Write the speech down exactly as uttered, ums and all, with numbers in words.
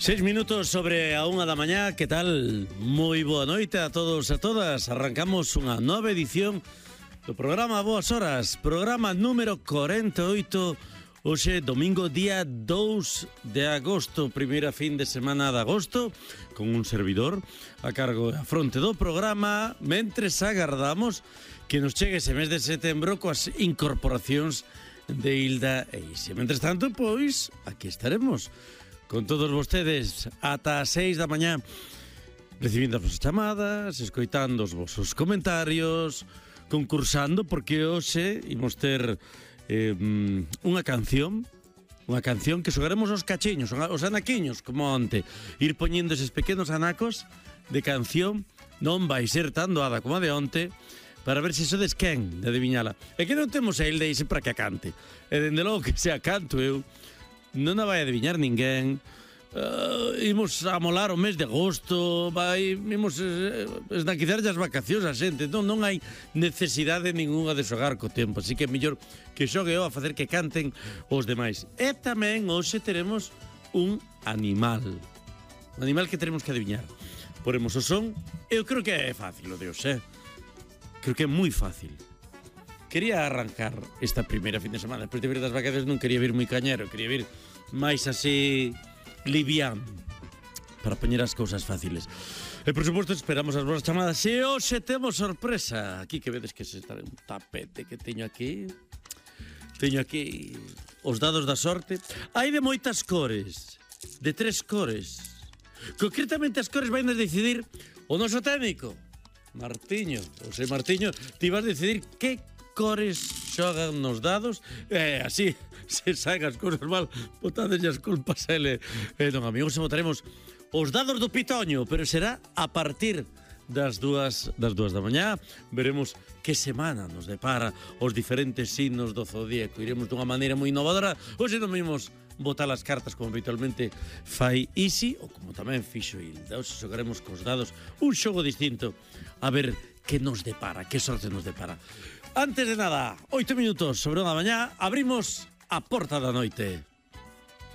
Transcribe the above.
Seis minutos sobre a unha da mañá, que tal? Moi boa noite a todos e a todas. Arrancamos unha nova edición do programa Boas Horas, programa número cuarenta e oito, hoxe domingo día dous de agosto, primeira fin de semana de agosto, con un servidor a cargo a fronte do programa, mentres agardamos que nos chegue ese mes de setembro coas incorporacións de Hilda e Isi. Mentres tanto, pois, aquí estaremos con todos vostedes ata as seis da mañá, recibindo as vosas chamadas, escoitando os vosos comentarios, concursando, porque hoxe imos ter eh, unha canción, unha canción que xogaremos os cachiños, os anaquiños, como onte, ir poñendo eses pequenos anacos de canción, non vai ser tan doada como a de onte, para ver se sodes quen de adivinhala. E que non temos a Hilda Isi para que a cante. E dende logo que se a canto eu, non a vai adiviñar ninguén. Uh, imos a molar o mes de agosto, vai, imos uh, esnaquizar as vacacións a xente, non, non hai necesidade ninguna de xogar co tempo, así que é mellor que xogue eu a facer que canten os demais. E tamén hoxe teremos un animal, un animal que teremos que adiviñar. Poremos o son, eu creo que é fácil o de hoxe, eh? Creo que é moi fácil. Quería arrancar esta primeira fin de semana, despois de vir das vacacións non quería vir moi cañero, quería vir máis así livián, para poñer as cousas fáciles. E por suposto esperamos as vosas chamadas. E hoxe temos sorpresa. Aquí que vedes que se está un tapete que teño aquí. Teño aquí os dados da sorte. Hai de moitas cores, de tres cores. Concretamente as cores vai nos decidir o noso técnico, Martiño. O sei, Martiño, ti vas decidir que cores xogan nos dados, e eh, así se saen as cousas mal, botades as culpas a ele. Eh, non, amigos, se botaremos os dados do Pitoño, pero será a partir das dúas, das dúas da mañá. Veremos que semana nos depara os diferentes signos do zodíaco. Iremos dunha maneira moi innovadora. Hoxe non vimos botar as cartas como habitualmente fai Isi, ou como tamén fixo Hilda. Hoxe xogaremos cos dados un xogo distinto, a ver que nos depara, que sorte nos depara. Antes de nada, oito minutos sobre unha da mañá, abrimos a porta da noite.